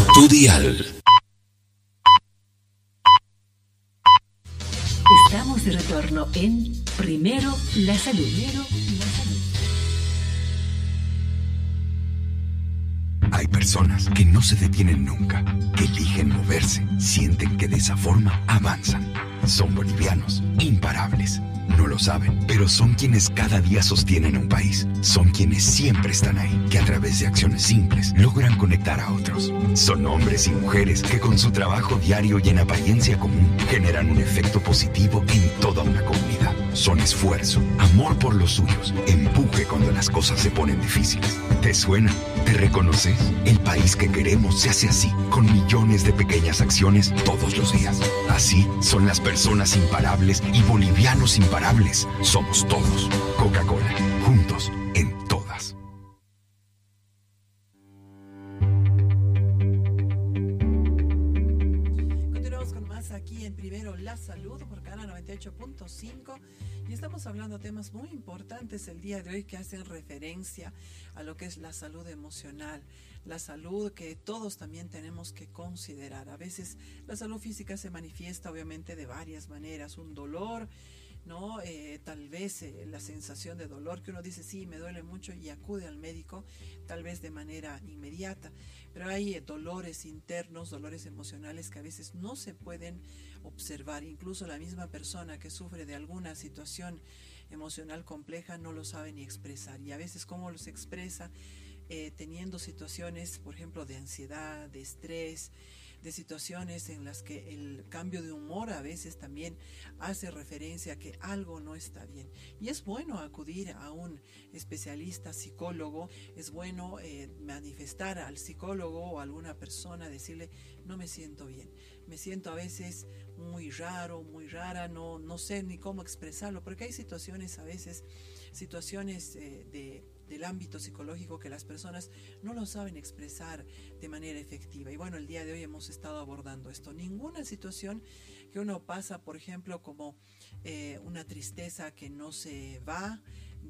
Tu dial. Estamos de retorno en Primero la Salud. Hay personas que no se detienen nunca, que eligen moverse, sienten que de esa forma avanzan. Son bolivianos, imparables. No lo saben, pero son quienes cada día sostienen un país. Son quienes siempre están ahí, que a través de acciones simples logran conectar a otros. Son hombres y mujeres que con su trabajo diario y en apariencia común generan un efecto positivo en toda una comunidad. Son esfuerzo, amor por los suyos, empuje cuando las cosas se ponen difíciles. ¿Te suena? ¿Te reconoces? El país que queremos se hace así, con millones de pequeñas acciones todos los días. Así son las personas imparables y bolivianos imparables. Somos todos. Coca-Cola, juntos en todas. Continuamos con más aquí en Primero la Salud por Canal 98.5 y estamos hablando de temas muy importantes el día de hoy que hacen referencia a lo que es la salud emocional, la salud que todos también tenemos que considerar. A veces la salud física se manifiesta obviamente de varias maneras, un dolor, ¿no? Tal vez la sensación de dolor que uno dice, sí, me duele mucho y acude al médico, tal vez de manera inmediata, pero hay dolores internos, dolores emocionales que a veces no se pueden observar. Incluso la misma persona que sufre de alguna situación emocional compleja no lo sabe ni expresar, y a veces cómo los expresa, teniendo situaciones, por ejemplo, de ansiedad, de estrés, de situaciones en las que el cambio de humor a veces también hace referencia a que algo no está bien. Y es bueno acudir a un especialista, psicólogo, es bueno manifestar al psicólogo o a alguna persona, decirle, no me siento bien, me siento a veces muy raro, muy rara, no sé ni cómo expresarlo, porque hay situaciones a veces, situaciones del ámbito psicológico que las personas no lo saben expresar de manera efectiva. Y bueno, el día de hoy hemos estado abordando esto. Ninguna situación que uno pasa, por ejemplo, como una tristeza que no se va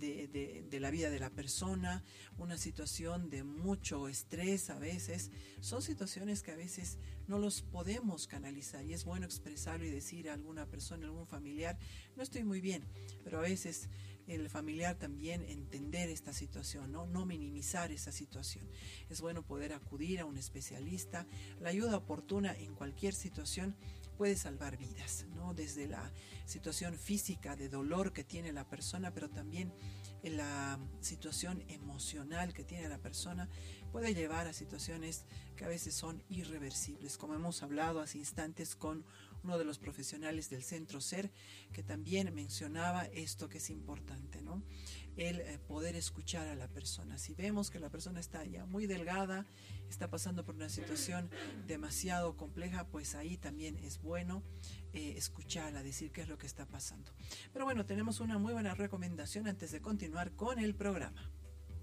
de la vida de la persona, una situación de mucho estrés a veces, son situaciones que a veces no los podemos canalizar, y es bueno expresarlo y decir a alguna persona, a algún familiar, no estoy muy bien, pero a veces el familiar también entender esta situación, no minimizar esa situación. Es bueno poder acudir a un especialista. La ayuda oportuna en cualquier situación puede salvar vidas, ¿no? Desde la situación física de dolor que tiene la persona, pero también la situación emocional que tiene la persona puede llevar a situaciones que a veces son irreversibles, como hemos hablado hace instantes con uno de los profesionales del Centro SER, que también mencionaba esto que es importante, ¿no? El poder escuchar a la persona. Si vemos que la persona está ya muy delgada, está pasando por una situación demasiado compleja, pues ahí también es bueno escucharla, decir qué es lo que está pasando. Pero bueno, tenemos una muy buena recomendación antes de continuar con el programa.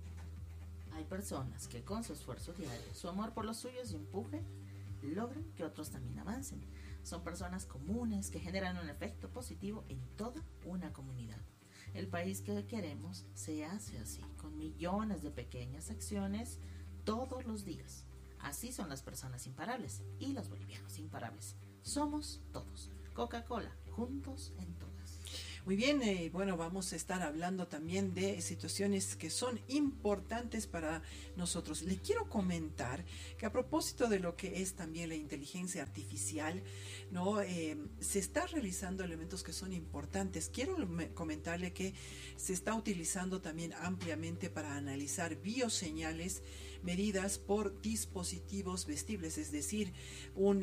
Hay personas que con su esfuerzo diario, su amor por los suyos y empuje, logran que otros también avancen. Son personas comunes que generan un efecto positivo en toda una comunidad. El país que queremos se hace así, con millones de pequeñas acciones todos los días. Así son las personas imparables y los bolivianos imparables. Somos todos. Coca-Cola, juntos en todas. Muy bien, bueno, vamos a estar hablando también de situaciones que son importantes para nosotros. Le quiero comentar que a propósito de lo que es también la inteligencia artificial, ¿no? Se está realizando elementos que son importantes. Quiero comentarle que se está utilizando también ampliamente para analizar bioseñales medidas por dispositivos vestibles, es decir, un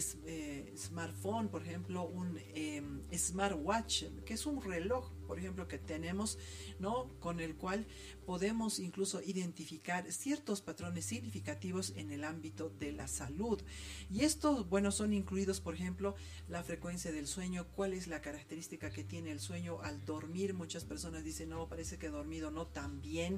smartphone, por ejemplo, un smartwatch, que es un reloj, por ejemplo, que tenemos, ¿no? Con el cual podemos incluso identificar ciertos patrones significativos en el ámbito de la salud. Y estos, bueno, son incluidos, por ejemplo, la frecuencia del sueño, cuál es la característica que tiene el sueño al dormir. Muchas personas dicen, no, parece que he dormido no tan bien,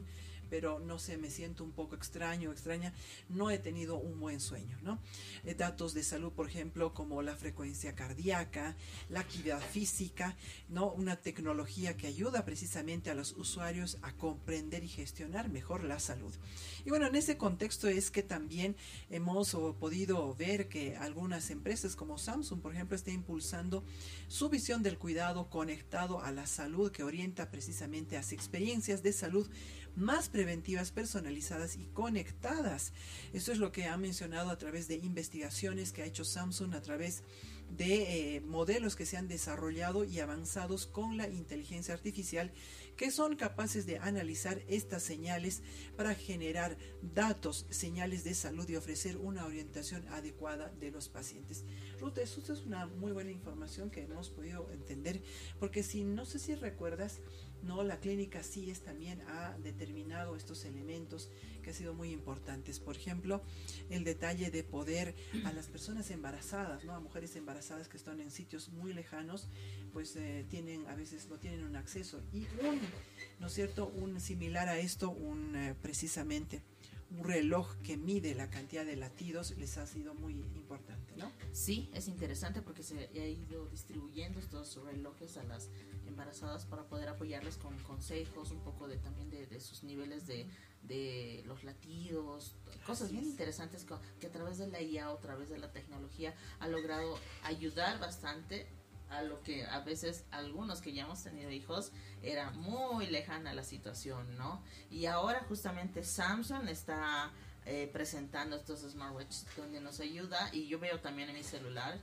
pero no sé, me siento un poco extraño, extraña, no he tenido un buen sueño, ¿no? Datos de salud, por ejemplo, como la frecuencia cardíaca, la actividad física, ¿no? Una tecnología que ayuda precisamente a los usuarios a comprender y gestionar mejor la salud. Y bueno, en ese contexto es que también hemos podido ver que algunas empresas como Samsung, por ejemplo, está impulsando su visión del cuidado conectado a la salud, que orienta precisamente hacia experiencias de salud más preventivas, personalizadas y conectadas. Eso es lo que ha mencionado a través de investigaciones que ha hecho Samsung a través de modelos que se han desarrollado y avanzados con la inteligencia artificial, que son capaces de analizar estas señales para generar datos, señales de salud y ofrecer una orientación adecuada de los pacientes. Ruth, eso es una muy buena información que hemos podido entender, porque no sé si recuerdas, no, la clínica CIES también ha determinado estos elementos que han sido muy importantes. Por ejemplo, el detalle de poder a las personas embarazadas, ¿no? A mujeres embarazadas que están en sitios muy lejanos, pues a veces no tienen un acceso. Y ¿no es cierto? Un similar a esto, precisamente un reloj que mide la cantidad de latidos les ha sido muy importante, ¿no? Sí, es interesante porque se ha ido distribuyendo estos relojes a las embarazadas para poder apoyarles con consejos, un poco también de sus niveles de los latidos, cosas bien interesantes que a través de la IA o a través de la tecnología ha logrado ayudar bastante a lo que a veces algunos que ya hemos tenido hijos era muy lejana la situación, ¿no? Y ahora justamente Samsung está presentando estos smartwatches donde nos ayuda, y yo veo también en mi celular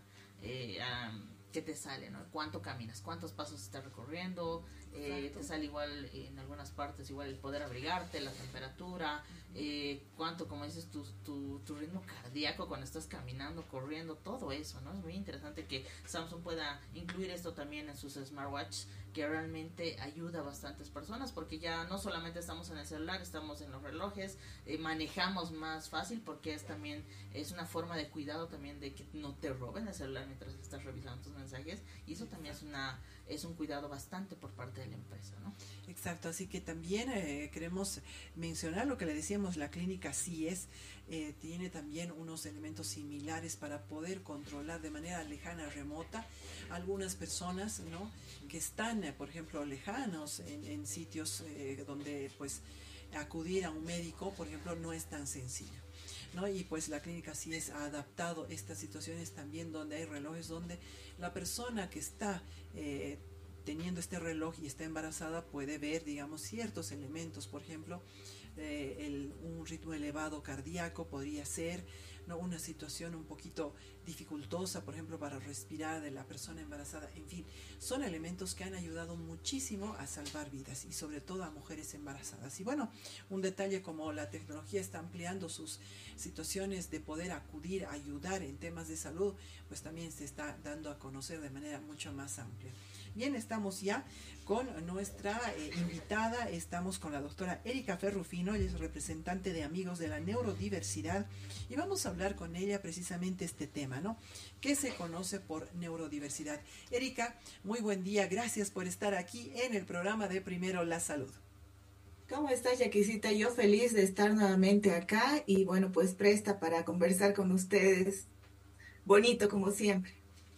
que te sale, ¿no? Cuánto caminas, cuántos pasos estás recorriendo, te sale igual en algunas partes, igual el poder abrigarte, la temperatura, cuánto, como dices, tu ritmo cardíaco cuando estás caminando, corriendo, todo eso, ¿no? Es muy interesante que Samsung pueda incluir esto también en sus smartwatches, que realmente ayuda a bastantes personas, porque ya no solamente estamos en el celular, estamos en los relojes, manejamos más fácil, porque es una forma de cuidado también de que no te roben el celular mientras estás revisando tus mensajes, y eso también es un cuidado bastante por parte de la empresa, ¿no? Exacto, así que también queremos mencionar lo que le decíamos, la clínica CIES tiene también unos elementos similares para poder controlar de manera lejana, remota, algunas personas, ¿no?, que están, por ejemplo, lejanos en sitios donde pues acudir a un médico, por ejemplo, no es tan sencillo, ¿no? Y pues la clínica CIES ha adaptado estas situaciones también, donde hay relojes donde la persona que está teniendo este reloj y está embarazada puede ver, digamos, ciertos elementos, por ejemplo, un ritmo elevado cardíaco podría ser, ¿no?, una situación un poquito dificultosa, por ejemplo, para respirar de la persona embarazada. En fin, son elementos que han ayudado muchísimo a salvar vidas y sobre todo a mujeres embarazadas. Y bueno, un detalle como la tecnología está ampliando sus situaciones de poder acudir, ayudar en temas de salud, pues también se está dando a conocer de manera mucho más amplia. Bien, estamos ya con nuestra invitada, estamos con la doctora Erika Ferrufino, ella es representante de Amigos de la Neurodiversidad, y vamos a hablar con ella precisamente este tema, ¿no? ¿Qué se conoce por neurodiversidad? Erika, muy buen día, gracias por estar aquí en el programa de Primero la Salud. ¿Cómo estás, Yaquisita? Yo feliz de estar nuevamente acá y bueno, pues presta para conversar con ustedes. Bonito como siempre.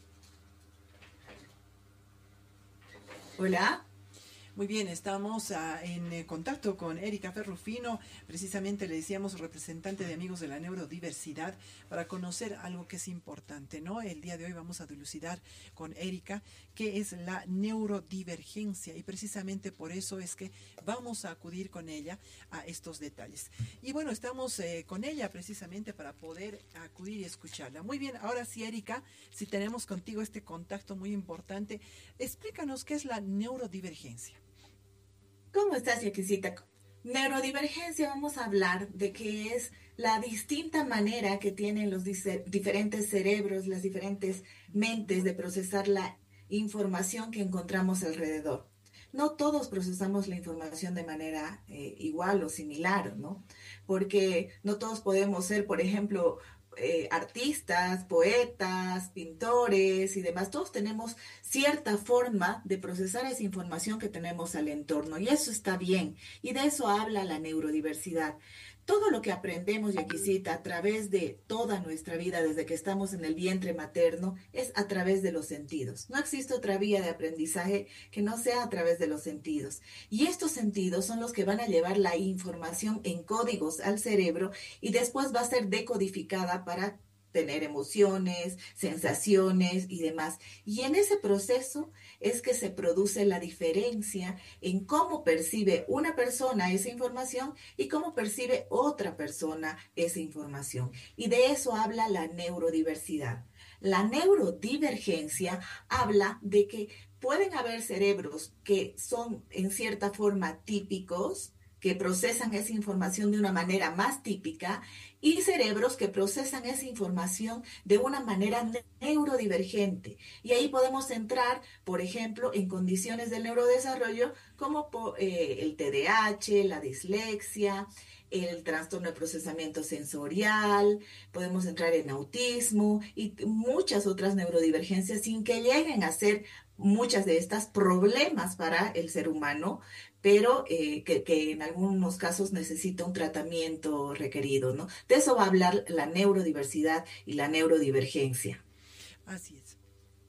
Hola. Muy bien, estamos en contacto con Erika Ferrufino, precisamente le decíamos representante de Amigos de la Neurodiversidad, para conocer algo que es importante, ¿no? El día de hoy vamos a dilucidar con Erika qué es la neurodivergencia, y precisamente por eso es que vamos a acudir con ella a estos detalles. Y bueno, estamos con ella precisamente para poder acudir y escucharla. Muy bien, ahora sí, Erika, si tenemos contigo este contacto muy importante, explícanos qué es la neurodivergencia. ¿Cómo estás, Yaquisita? Neurodivergencia, vamos a hablar de qué es la distinta manera que tienen los diferentes cerebros, las diferentes mentes de procesar la información que encontramos alrededor. No todos procesamos la información de manera igual o similar, ¿no? Porque no todos podemos ser, por ejemplo, artistas, poetas, pintores y demás, todos tenemos cierta forma de procesar esa información que tenemos al entorno y eso está bien. Y de eso habla la neurodiversidad. Todo lo que aprendemos, Yaquisita, a través de toda nuestra vida, desde que estamos en el vientre materno, es a través de los sentidos. No existe otra vía de aprendizaje que no sea a través de los sentidos. Y estos sentidos son los que van a llevar la información en códigos al cerebro y después va a ser decodificada para tener emociones, sensaciones y demás. Y en ese proceso es que se produce la diferencia en cómo percibe una persona esa información y cómo percibe otra persona esa información. Y de eso habla la neurodiversidad. La neurodivergencia habla de que pueden haber cerebros que son en cierta forma típicos, que procesan esa información de una manera más típica y cerebros que procesan esa información de una manera neurodivergente. Y ahí podemos entrar, por ejemplo, en condiciones del neurodesarrollo como el TDAH, la dislexia, el trastorno de procesamiento sensorial, podemos entrar en autismo y muchas otras neurodivergencias sin que lleguen a ser muchas de estas problemas para el ser humano, pero que en algunos casos necesita un tratamiento requerido, ¿no? De eso va a hablar la neurodiversidad y la neurodivergencia. Así es.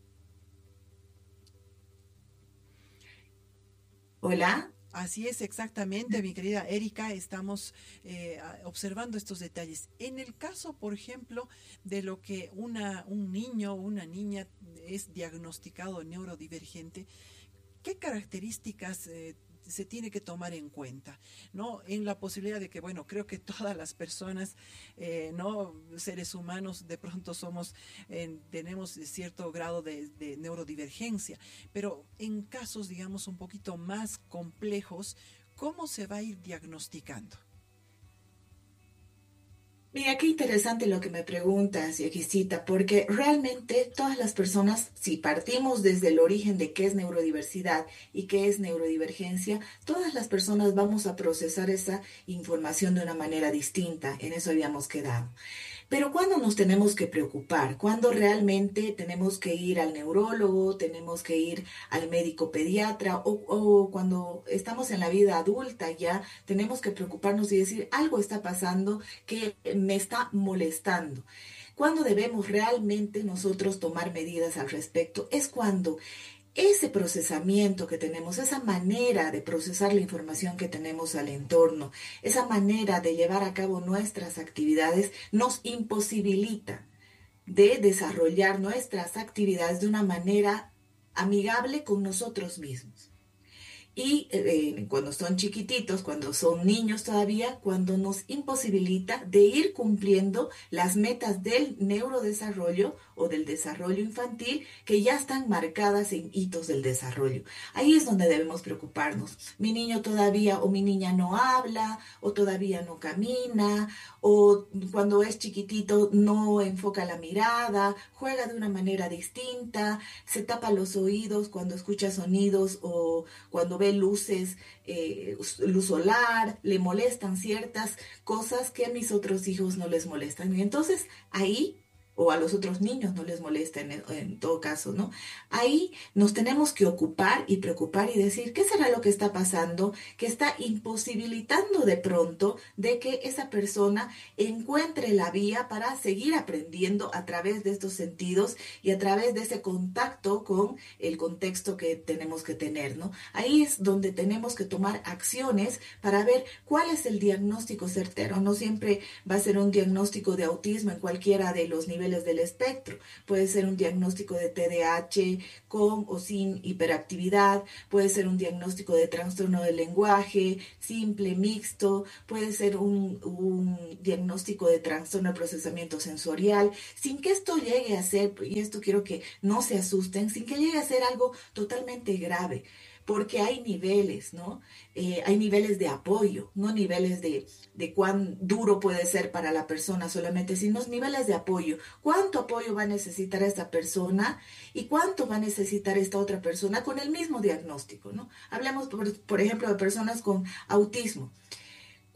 Hola. Así es, exactamente, mi querida Erika, estamos observando estos detalles. En el caso, por ejemplo, de lo que un niño o una niña es diagnosticado neurodivergente, ¿qué características se tiene que tomar en cuenta, ¿no? En la posibilidad de que, bueno, creo que todas las personas, no seres humanos, de pronto tenemos cierto grado de neurodivergencia, pero en casos, digamos, un poquito más complejos, ¿cómo se va a ir diagnosticando? Mira, qué interesante lo que me preguntas, Yaquisita, porque realmente todas las personas, si partimos desde el origen de qué es neurodiversidad y qué es neurodivergencia, todas las personas vamos a procesar esa información de una manera distinta. En eso habíamos quedado. Pero ¿cuándo nos tenemos que preocupar? ¿Cuándo realmente tenemos que ir al neurólogo, tenemos que ir al médico pediatra o cuando estamos en la vida adulta ya tenemos que preocuparnos y decir algo está pasando que me está molestando? ¿Cuándo debemos realmente nosotros tomar medidas al respecto? Es cuando ese procesamiento que tenemos, esa manera de procesar la información que tenemos al entorno, esa manera de llevar a cabo nuestras actividades nos imposibilita de desarrollar nuestras actividades de una manera amigable con nosotros mismos. Y cuando son chiquititos, cuando son niños todavía, cuando nos imposibilita de ir cumpliendo las metas del neurodesarrollo o del desarrollo infantil que ya están marcadas en hitos del desarrollo. Ahí es donde debemos preocuparnos. Mi niño todavía o mi niña no habla o todavía no camina o cuando es chiquitito no enfoca la mirada, juega de una manera distinta, se tapa los oídos cuando escucha sonidos o cuando ve luces, luz solar, le molestan ciertas cosas que a mis otros hijos no les molestan. Y entonces ahí, o a los otros niños no les molesta en todo caso, ¿no? Ahí nos tenemos que ocupar y preocupar y decir, ¿qué será lo que está pasando? Que está imposibilitando de pronto de que esa persona encuentre la vía para seguir aprendiendo a través de estos sentidos y a través de ese contacto con el contexto que tenemos que tener, ¿no? Ahí es donde tenemos que tomar acciones para ver cuál es el diagnóstico certero. No siempre va a ser un diagnóstico de autismo en cualquiera de los niveles del espectro. Puede ser un diagnóstico de TDAH con o sin hiperactividad, puede ser un diagnóstico de trastorno del lenguaje, simple, mixto, puede ser un diagnóstico de trastorno de procesamiento sensorial, sin que esto llegue a ser, y esto quiero que no se asusten, sin que llegue a ser algo totalmente grave. Porque hay niveles, ¿no? Hay niveles de apoyo, no niveles de cuán duro puede ser para la persona solamente, sino niveles de apoyo. ¿Cuánto apoyo va a necesitar esta persona y cuánto va a necesitar esta otra persona con el mismo diagnóstico, ¿no? Hablemos, por ejemplo, de personas con autismo.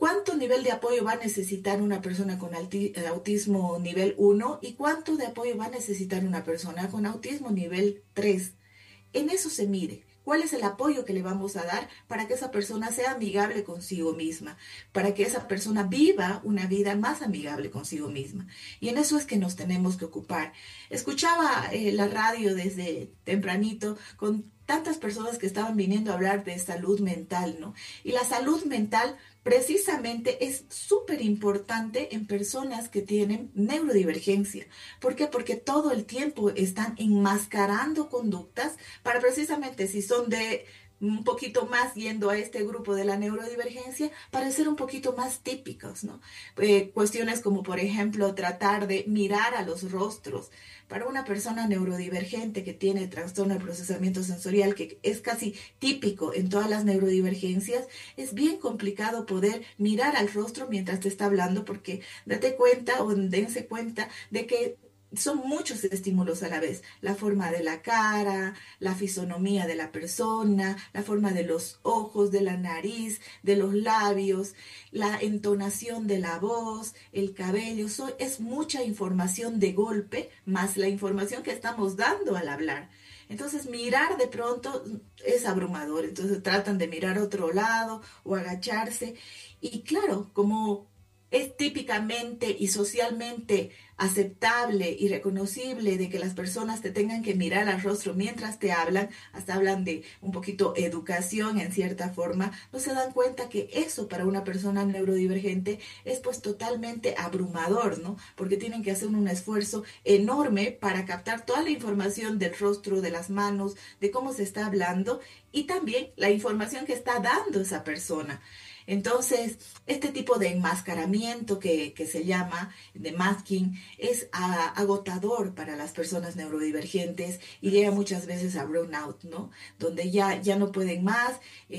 ¿Cuánto nivel de apoyo va a necesitar una persona con autismo nivel 1 y cuánto de apoyo va a necesitar una persona con autismo nivel 3? En eso se mide. ¿Cuál es el apoyo que le vamos a dar para que esa persona sea amigable consigo misma? Para que esa persona viva una vida más amigable consigo misma. Y en eso es que nos tenemos que ocupar. Escuchaba la radio desde tempranito con tantas personas que estaban viniendo a hablar de salud mental, ¿no? Y la salud mental precisamente es súper importante en personas que tienen neurodivergencia. ¿Por qué? Porque todo el tiempo están enmascarando conductas para precisamente si son de un poquito más yendo a este grupo de la neurodivergencia para ser un poquito más típicos, ¿no? Cuestiones como, por ejemplo, tratar de mirar a los rostros. Para una persona neurodivergente que tiene trastorno de procesamiento sensorial, que es casi típico en todas las neurodivergencias, es bien complicado poder mirar al rostro mientras te está hablando, porque date cuenta o dense cuenta de que son muchos estímulos a la vez. La forma de la cara, la fisonomía de la persona, la forma de los ojos, de la nariz, de los labios, la entonación de la voz, el cabello. Es mucha información de golpe, más la información que estamos dando al hablar. Entonces mirar de pronto es abrumador. Entonces tratan de mirar a otro lado o agacharse. Y claro, como es típicamente y socialmente aceptable y reconocible de que las personas te tengan que mirar al rostro mientras te hablan, hasta hablan de un poquito educación en cierta forma, no se dan cuenta que eso para una persona neurodivergente es pues totalmente abrumador, ¿no? Porque tienen que hacer un esfuerzo enorme para captar toda la información del rostro, de las manos, de cómo se está hablando y también la información que está dando esa persona. Entonces, este tipo de enmascaramiento que se llama, de masking, es agotador para las personas neurodivergentes y llega muchas veces a burnout, ¿no? Donde ya no pueden más.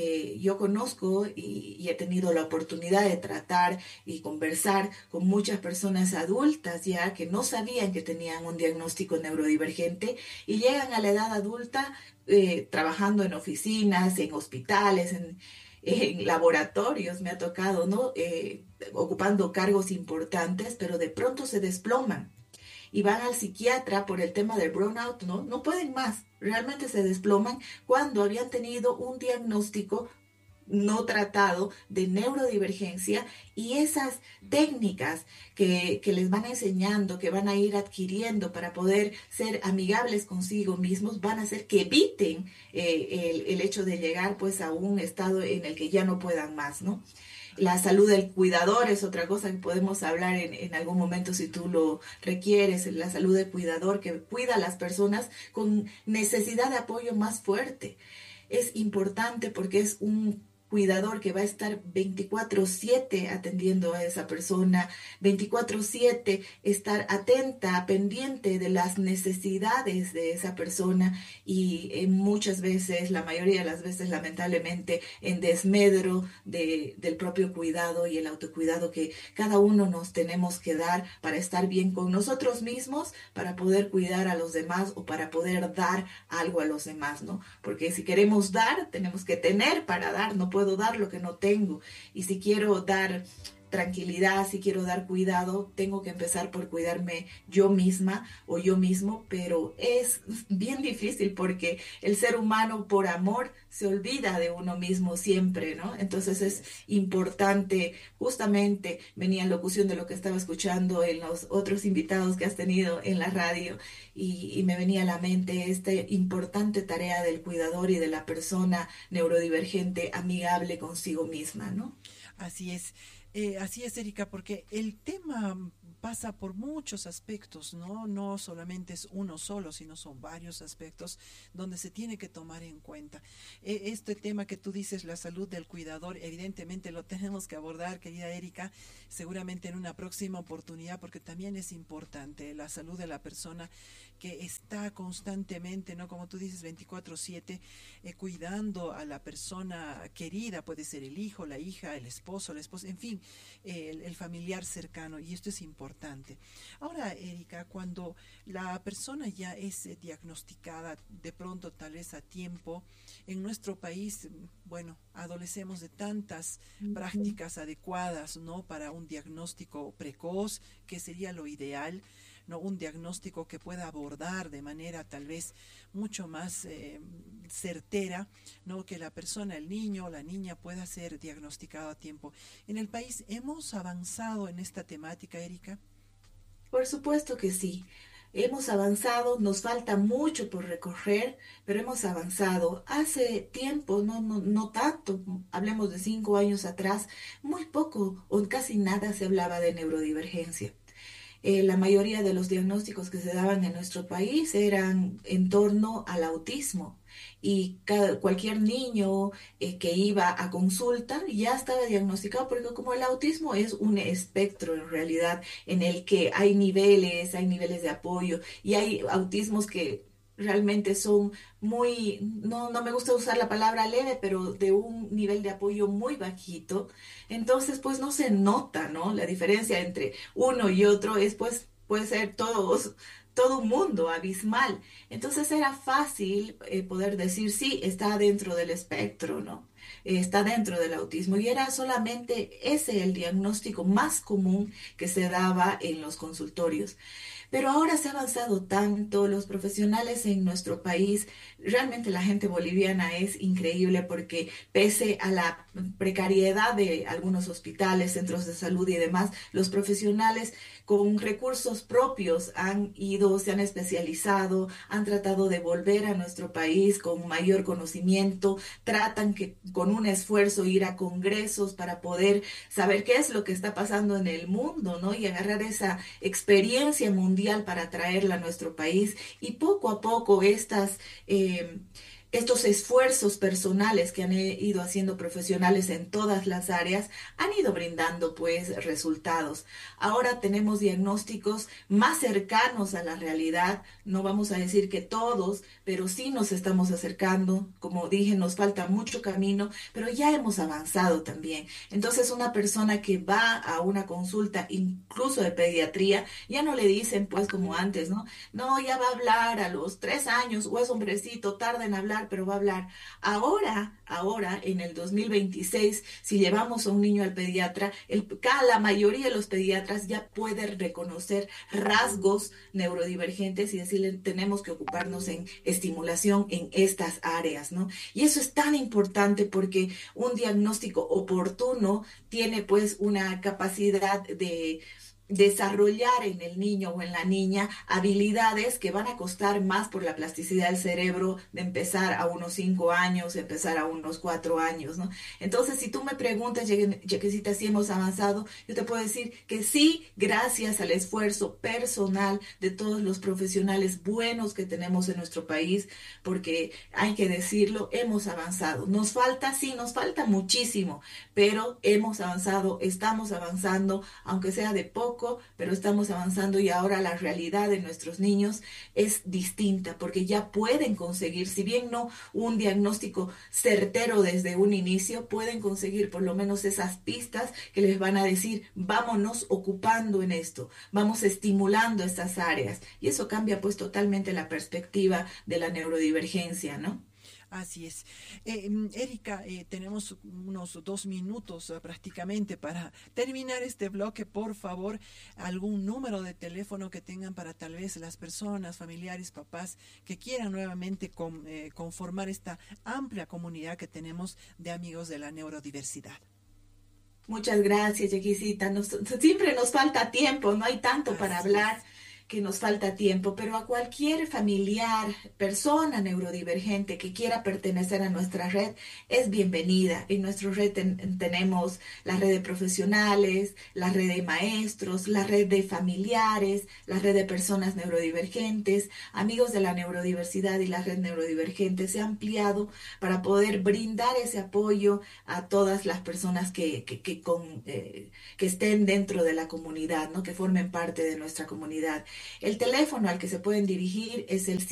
Yo conozco y he tenido la oportunidad de tratar y conversar con muchas personas adultas ya que no sabían que tenían un diagnóstico neurodivergente y llegan a la edad adulta trabajando en oficinas, en hospitales, en laboratorios me ha tocado, ¿no? Ocupando cargos importantes, pero de pronto se desploman y van al psiquiatra por el tema del burnout, ¿no? No pueden más, realmente se desploman cuando habían tenido un diagnóstico no tratado de neurodivergencia y esas técnicas que les van enseñando, que van a ir adquiriendo para poder ser amigables consigo mismos, van a hacer que eviten el hecho de llegar pues a un estado en el que ya no puedan más, ¿no? La salud del cuidador es otra cosa que podemos hablar en algún momento si tú lo requieres, la salud del cuidador que cuida a las personas con necesidad de apoyo más fuerte. Es importante porque es un cuidador que va a estar 24/7 atendiendo a esa persona, 24/7 estar atenta, pendiente de las necesidades de esa persona y muchas veces, la mayoría de las veces lamentablemente, en desmedro del propio cuidado y el autocuidado que cada uno nos tenemos que dar para estar bien con nosotros mismos, para poder cuidar a los demás o para poder dar algo a los demás, ¿no? Porque si queremos dar, tenemos que tener para dar, no puedo dar lo que no tengo. Y si quiero dar tranquilidad, si quiero dar cuidado, tengo que empezar por cuidarme yo misma o yo mismo, pero es bien difícil porque el ser humano por amor se olvida de uno mismo siempre, ¿no? Entonces es importante, justamente venía en locución de lo que estaba escuchando en los otros invitados que has tenido en la radio y me venía a la mente esta importante tarea del cuidador y de la persona neurodivergente amigable consigo misma, ¿no? Así es. Así es, Erika, porque el tema pasa por muchos aspectos, ¿no? No solamente es uno solo, sino son varios aspectos donde se tiene que tomar en cuenta. Este tema que tú dices, la salud del cuidador, evidentemente lo tenemos que abordar, querida Erika, seguramente en una próxima oportunidad, porque también es importante la salud de la persona que está constantemente, ¿no? Como tú dices, 24/7, cuidando a la persona querida, puede ser el hijo, la hija, el esposo, la esposa, en fin, el familiar cercano, y esto es importante. Ahora, Erika, cuando la persona ya es diagnosticada de pronto, tal vez a tiempo, en nuestro país, bueno, adolecemos de tantas prácticas adecuadas, ¿no? Para un diagnóstico precoz, que sería lo ideal, ¿no? Un diagnóstico que pueda abordar de manera tal vez mucho más certera, ¿no? Que la persona, el niño o la niña pueda ser diagnosticado a tiempo. En el país, ¿hemos avanzado en esta temática, Erika? Por supuesto que sí. Hemos avanzado, nos falta mucho por recorrer, pero hemos avanzado. Hace tiempo, no tanto, hablemos de 5 años atrás, muy poco o casi nada se hablaba de neurodivergencia. La mayoría de los diagnósticos que se daban en nuestro país eran en torno al autismo y cualquier niño que iba a consulta ya estaba diagnosticado porque como el autismo es un espectro en realidad en el que hay niveles de apoyo y hay autismos que realmente son muy, no me gusta usar la palabra leve, pero de un nivel de apoyo muy bajito. Entonces, pues no se nota, ¿no? La diferencia entre uno y otro es, pues, puede ser todo un mundo abismal. Entonces era fácil poder decir, sí, está dentro del espectro, ¿no? Está dentro del autismo y era solamente ese el diagnóstico más común que se daba en los consultorios. Pero ahora se ha avanzado tanto, los profesionales en nuestro país, realmente la gente boliviana es increíble porque pese a la precariedad de algunos hospitales, centros de salud y demás, los profesionales con recursos propios han ido, se han especializado, han tratado de volver a nuestro país con mayor conocimiento, tratan que con un esfuerzo ir a congresos para poder saber qué es lo que está pasando en el mundo, ¿no? Y agarrar esa experiencia mundial para traerla a nuestro país y poco a poco estos esfuerzos personales que han ido haciendo profesionales en todas las áreas han ido brindando pues resultados. Ahora tenemos diagnósticos más cercanos a la realidad, no vamos a decir que todos, pero sí nos estamos acercando. Como dije, nos falta mucho camino, pero ya hemos avanzado también. Entonces una persona que va a una consulta incluso de pediatría, ya no le dicen pues como antes, ¿no? No, ya va a hablar a los 3 años o es hombrecito, tarda en hablar pero va a hablar. Ahora, en el 2026, si llevamos a un niño al pediatra, la mayoría de los pediatras ya pueden reconocer rasgos neurodivergentes y decirle, tenemos que ocuparnos en estimulación en estas áreas, ¿no? Y eso es tan importante porque un diagnóstico oportuno tiene pues una capacidad de desarrollar en el niño o en la niña habilidades que van a costar más por la plasticidad del cerebro de empezar a unos 5 años, empezar a unos 4 años, ¿no? Entonces, si tú me preguntas, Yaquisita, si hemos avanzado, yo te puedo decir que sí, gracias al esfuerzo personal de todos los profesionales buenos que tenemos en nuestro país, porque hay que decirlo, hemos avanzado. Nos falta muchísimo, pero hemos avanzado, estamos avanzando, aunque sea de poco, pero estamos avanzando y ahora la realidad de nuestros niños es distinta porque ya pueden conseguir, si bien no un diagnóstico certero desde un inicio, pueden conseguir por lo menos esas pistas que les van a decir, vámonos ocupando en esto, vamos estimulando estas áreas y eso cambia pues totalmente la perspectiva de la neurodivergencia, ¿no? Así es. Erika, tenemos unos 2 minutos prácticamente para terminar este bloque. Por favor, algún número de teléfono que tengan para tal vez las personas, familiares, papás que quieran nuevamente conformar esta amplia comunidad que tenemos de amigos de la neurodiversidad. Muchas gracias, Yaquisita. Siempre nos falta tiempo, no hay tanto para hablar que nos falta tiempo, pero a cualquier familiar, persona neurodivergente que quiera pertenecer a nuestra red es bienvenida. En nuestra red tenemos la red de profesionales, la red de maestros, la red de familiares, la red de personas neurodivergentes, amigos de la neurodiversidad y la red neurodivergente. Se ha ampliado para poder brindar ese apoyo a todas las personas que estén dentro de la comunidad, ¿no? Que formen parte de nuestra comunidad. El teléfono al que se pueden dirigir es el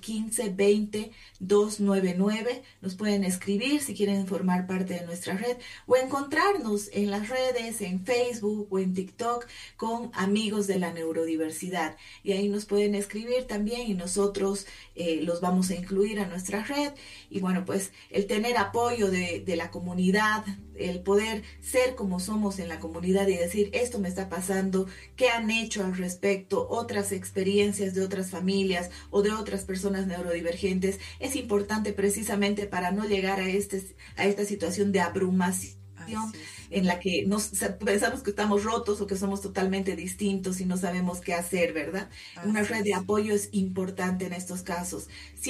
715-20-299. Nos pueden escribir si quieren formar parte de nuestra red o encontrarnos en las redes, en Facebook o en TikTok con Amigos de la Neurodiversidad. Y ahí nos pueden escribir también y nosotros los vamos a incluir a nuestra red. Y bueno, pues el tener apoyo de la comunidad, el poder ser como somos en la comunidad y decir, esto me está pasando, qué han hecho al respecto, otras experiencias de otras familias o de otras personas neurodivergentes, es importante precisamente para no llegar a esta situación de abrumación en la que pensamos que estamos rotos o que somos totalmente distintos y no sabemos qué hacer, ¿verdad? Una red de apoyo es importante en estos casos.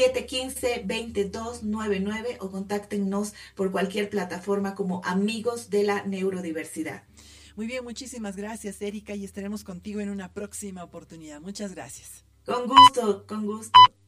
715-2299 o contáctenos por cualquier plataforma como Amigos de la Neurodiversidad. Muy bien, muchísimas gracias, Erika, y estaremos contigo en una próxima oportunidad. Muchas gracias. Con gusto, con gusto.